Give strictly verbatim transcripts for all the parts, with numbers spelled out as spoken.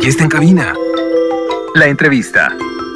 aquí está en cabina. La entrevista.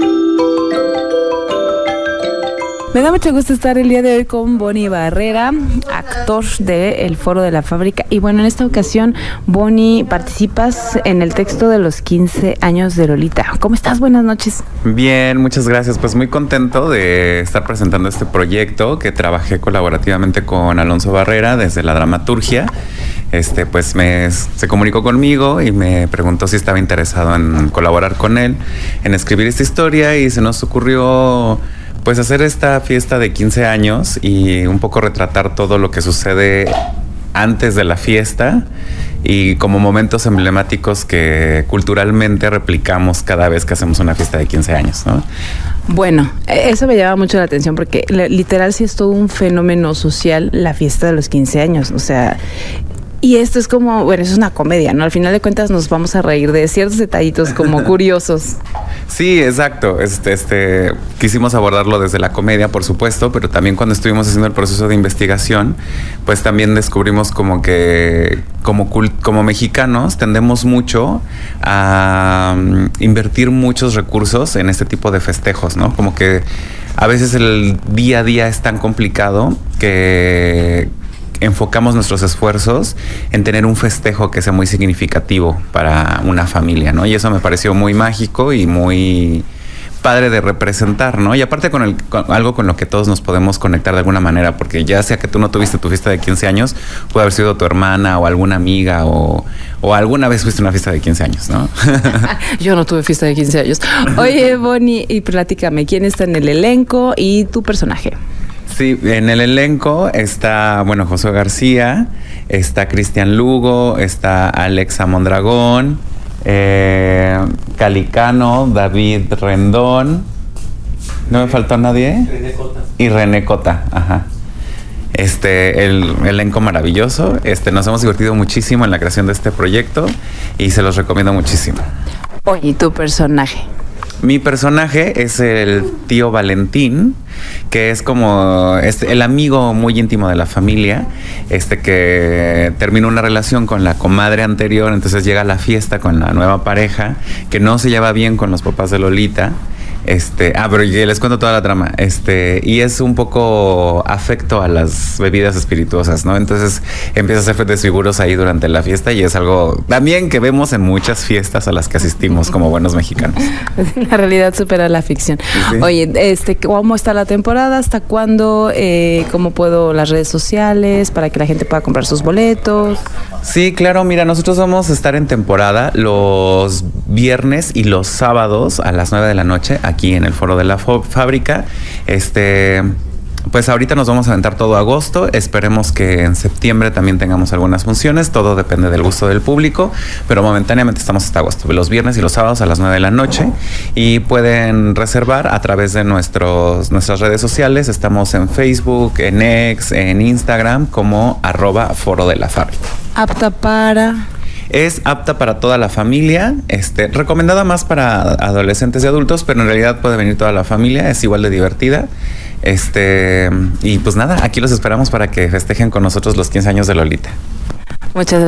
Me da mucho gusto estar el día de hoy con Bonnie Barrera, actor de El Foro de la Fábrica. Y bueno, en esta ocasión, Bonnie, participas en el texto de los quince años de Lolita. ¿Cómo estás? Buenas noches. Bien, muchas gracias. Pues muy contento de estar presentando este proyecto que trabajé colaborativamente con Alonso Barrera desde la dramaturgia. Este, pues me, se comunicó conmigo y me preguntó si estaba interesado en colaborar con él, en escribir esta historia, y se nos ocurrió pues hacer esta fiesta de quince años y un poco retratar todo lo que sucede antes de la fiesta y como momentos emblemáticos que culturalmente replicamos cada vez que hacemos una fiesta de quince años, ¿no? Bueno, eso me llama mucho la atención porque literal sí es todo un fenómeno social la fiesta de los quince años, o sea... Y esto es como, bueno, es una comedia, ¿no? Al final de cuentas nos vamos a reír de ciertos detallitos como curiosos. Sí, exacto. Este, este, quisimos abordarlo desde la comedia, por supuesto, pero también cuando estuvimos haciendo el proceso de investigación, pues también descubrimos como que como, como mexicanos tendemos mucho a um, invertir muchos recursos en este tipo de festejos, ¿no? Como que a veces el día a día es tan complicado que enfocamos nuestros esfuerzos en tener un festejo que sea muy significativo para una familia, ¿no? Y eso me pareció muy mágico y muy padre de representar, ¿no? Y aparte con, el, con algo con lo que todos nos podemos conectar de alguna manera, porque ya sea que tú no tuviste tu fiesta de quince años, puede haber sido tu hermana o alguna amiga o, o alguna vez fuiste a una fiesta de quince años, ¿no? Yo no tuve fiesta de quince años. Oye, Bonnie, y platícame, ¿quién está en el elenco y tu personaje? Sí, en el elenco está, bueno, Josué García, está Cristian Lugo, está Alexa Mondragón, eh, Calicano, David Rendón, ¿no me faltó nadie? René Cota. Y René Cota, ajá. Este, el elenco maravilloso, este, nos hemos divertido muchísimo en la creación de este proyecto y se los recomiendo muchísimo. Oye, ¿y tu personaje? Mi personaje es el tío Valentín, que es como este, el amigo muy íntimo de la familia, este que terminó una relación con la comadre anterior, entonces llega a la fiesta con la nueva pareja, que no se lleva bien con los papás de Lolita. Este, ah, pero les cuento toda la trama. Este, y es un poco afecto a las bebidas espirituosas, ¿no? Entonces empieza a hacer desfiguros ahí durante la fiesta y es algo también que vemos en muchas fiestas a las que asistimos como buenos mexicanos. La realidad supera la ficción. Sí. Oye, este, ¿cómo está la temporada? ¿Hasta cuándo? Eh, ¿Cómo puedo las redes sociales para que la gente pueda comprar sus boletos? Sí, claro, mira, nosotros vamos a estar en temporada los viernes y los sábados a las nueve de la noche aquí en el Foro de la Fábrica. Este, pues ahorita nos vamos a aventar todo agosto. Esperemos que en septiembre también tengamos algunas funciones. Todo depende del gusto del público, pero momentáneamente estamos hasta agosto, los viernes y los sábados a las nueve de la noche. Y pueden reservar a través de nuestros, nuestras redes sociales. Estamos en Facebook, en X, en Instagram como arroba Foro de la Fábrica. Apta para... Es apta para toda la familia, este, recomendada más para adolescentes y adultos, pero en realidad puede venir toda la familia, es igual de divertida. Este, y pues nada, aquí los esperamos para que festejen con nosotros los quince años de Lolita. Muchas gracias.